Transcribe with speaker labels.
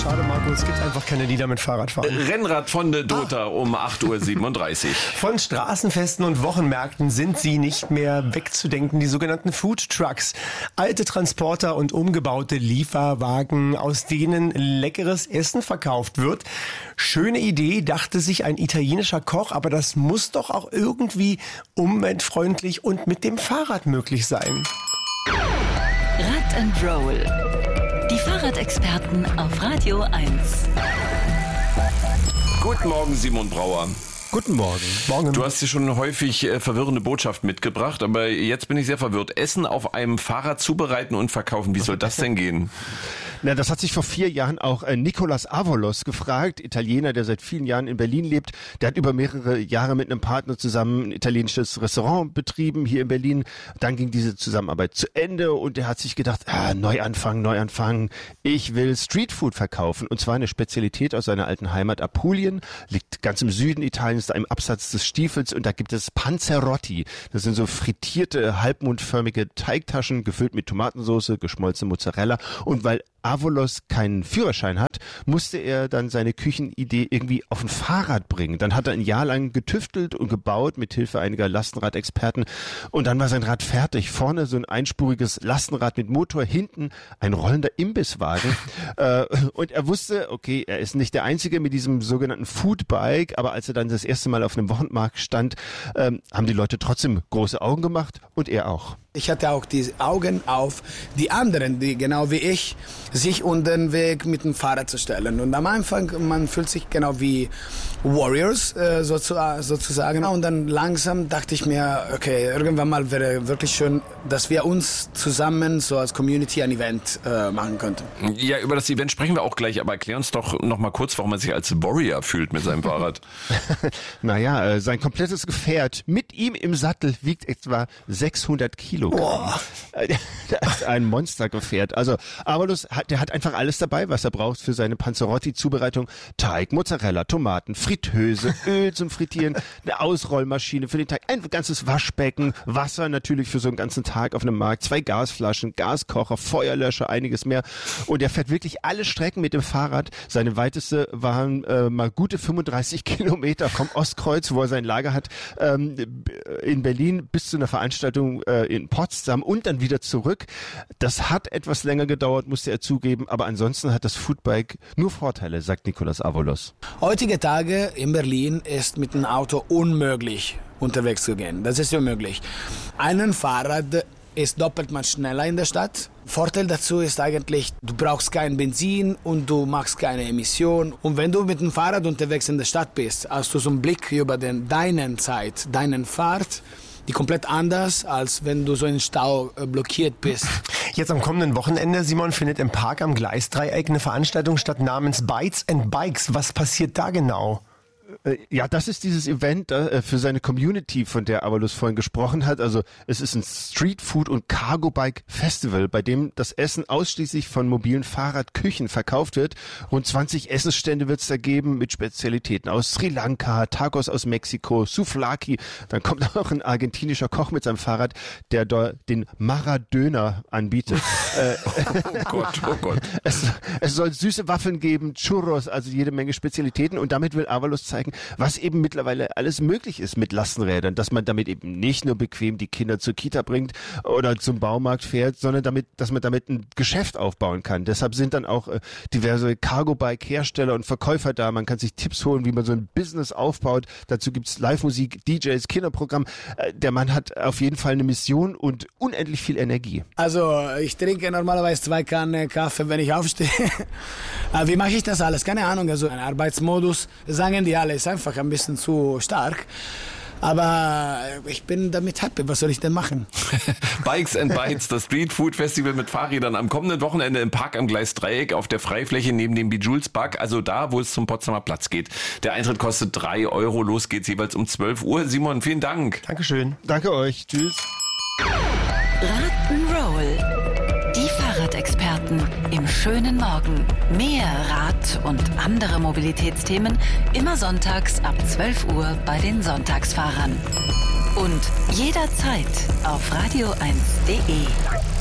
Speaker 1: schade, Marco, es gibt einfach keine Lieder mit Fahrradfahren.
Speaker 2: Rennrad von der Dota um 8.37 Uhr.
Speaker 1: Von Straßenfesten und Wochenmärkten sind sie nicht mehr wegzudenken, die sogenannten Food Trucks. Alte Transporter und umgebaute Lieferwagen, aus denen leckeres Essen verkauft wird. Schöne Idee, dachte sich ein italienischer Koch, aber das muss doch auch irgendwie umweltfreundlich und mit dem Fahrrad möglich sein.
Speaker 3: Rad and Roll. Die Fahrradexperten auf Radio 1.
Speaker 2: Guten Morgen, Simon Brauer.
Speaker 1: Guten Morgen. Morgen.
Speaker 2: Du hast dir schon häufig verwirrende Botschaft mitgebracht, aber jetzt bin ich sehr verwirrt. Essen auf einem Fahrrad zubereiten und verkaufen, wie soll das denn gehen?
Speaker 4: Na, das hat sich vor 4 Jahren auch Nicolas Avalos gefragt, Italiener, der seit vielen Jahren in Berlin lebt. Der hat über mehrere Jahre mit einem Partner zusammen ein italienisches Restaurant betrieben hier in Berlin. Dann ging diese Zusammenarbeit zu Ende und er hat sich gedacht, Neuanfang. Ich will Streetfood verkaufen und zwar eine Spezialität aus seiner alten Heimat Apulien, liegt ganz im Süden Italiens, da im Absatz des Stiefels und da gibt es Panzerotti. Das sind so frittierte, halbmondförmige Teigtaschen, gefüllt mit Tomatensauce, geschmolzene Mozzarella und weil Avalos keinen Führerschein hat, musste er dann seine Küchenidee irgendwie auf ein Fahrrad bringen. Dann hat er ein Jahr lang getüftelt und gebaut mit Hilfe einiger Lastenradexperten und dann war sein Rad fertig. Vorne so ein einspuriges Lastenrad mit Motor, hinten ein rollender Imbisswagen und er wusste, okay, er ist nicht der Einzige mit diesem sogenannten Foodbike, aber als er dann das erste Mal auf einem Wochenmarkt stand, haben die Leute trotzdem große Augen gemacht und er auch.
Speaker 5: Ich hatte auch die Augen auf die anderen, die genau wie ich, sich unter den Weg mit dem Fahrrad zu stellen. Und am Anfang, man fühlt sich genau wie Warriors sozusagen. Und dann langsam dachte ich mir, okay, irgendwann mal wäre wirklich schön, dass wir uns zusammen so als Community ein Event machen könnten.
Speaker 2: Ja, über das Event sprechen wir auch gleich, aber erklär uns doch noch mal kurz, warum man sich als Warrior fühlt mit seinem Fahrrad.
Speaker 4: Naja, sein komplettes Gefährt mit ihm im Sattel wiegt etwa 600 Kilogramm.
Speaker 1: Boah.
Speaker 4: Das ist ein Monstergefährt. Also Avalos, der hat einfach alles dabei, was er braucht für seine Panzerotti-Zubereitung. Teig, Mozzarella, Tomaten, Fritteuse, Öl zum Frittieren, eine Ausrollmaschine für den Teig, ein ganzes Waschbecken, Wasser natürlich für so einen ganzen Tag auf einem Markt, 2 Gasflaschen, Gaskocher, Feuerlöscher, einiges mehr. Und er fährt wirklich alle Strecken mit dem Fahrrad. Seine weiteste waren mal gute 35 Kilometer vom Ostkreuz, wo er sein Lager hat, in Berlin bis zu einer Veranstaltung in Potsdam und dann wieder zurück. Das hat etwas länger gedauert, musste er zugeben, aber ansonsten hat das Foodbike nur Vorteile, sagt Nicolas Avalos.
Speaker 5: Heutige Tage in Berlin ist mit dem Auto unmöglich unterwegs zu gehen. Das ist unmöglich. Ein Fahrrad ist doppelt mal schneller in der Stadt. Vorteil dazu ist eigentlich, du brauchst kein Benzin und du machst keine Emission. Und wenn du mit dem Fahrrad unterwegs in der Stadt bist, hast du so einen Blick über deine Fahrt, die komplett anders, als wenn du so in Stau blockiert bist.
Speaker 1: Jetzt am kommenden Wochenende, Simon, findet im Park am Gleisdreieck eine Veranstaltung statt namens Bites and Bikes. Was passiert da genau?
Speaker 4: Ja, das ist dieses Event für seine Community, von der Avalos vorhin gesprochen hat. Also es ist ein Streetfood- und Cargo-Bike-Festival, bei dem das Essen ausschließlich von mobilen Fahrradküchen verkauft wird. Rund 20 Essensstände wird es da geben mit Spezialitäten aus Sri Lanka, Tacos aus Mexiko, Souvlaki. Dann kommt auch ein argentinischer Koch mit seinem Fahrrad, der dort den Maradöner anbietet.
Speaker 2: Oh Gott.
Speaker 4: Es soll süße Waffeln geben, Churros, also jede Menge Spezialitäten. Und damit will Avalos zeigen, was eben mittlerweile alles möglich ist mit Lastenrädern, dass man damit eben nicht nur bequem die Kinder zur Kita bringt oder zum Baumarkt fährt, sondern dass man damit ein Geschäft aufbauen kann. Deshalb sind dann auch diverse Cargo-Bike-Hersteller und Verkäufer da. Man kann sich Tipps holen, wie man so ein Business aufbaut. Dazu gibt's Live-Musik, DJs, Kinderprogramm. Der Mann hat auf jeden Fall eine Mission und unendlich viel Energie.
Speaker 5: Also ich trinke normalerweise 2 Kannen Kaffee, wenn ich aufstehe. Wie mache ich das alles? Keine Ahnung. Also ein Arbeitsmodus, sagen die alle, ist einfach ein bisschen zu stark. Aber ich bin damit happy. Was soll ich denn machen?
Speaker 2: Bikes and Bites, das Street Food Festival mit Fahrrädern am kommenden Wochenende im Park am Gleisdreieck auf der Freifläche neben dem Bejewels Park, also da, wo es zum Potsdamer Platz geht. Der Eintritt kostet 3 €. Los geht's jeweils um 12 Uhr. Simon, vielen Dank.
Speaker 1: Dankeschön.
Speaker 4: Danke euch. Tschüss.
Speaker 3: Rock'n'Roll. Die Fahrradexperten im schönen Morgen. Mehr Rad- und andere Mobilitätsthemen immer sonntags ab 12 Uhr bei den Sonntagsfahrern. Und jederzeit auf radio1.de.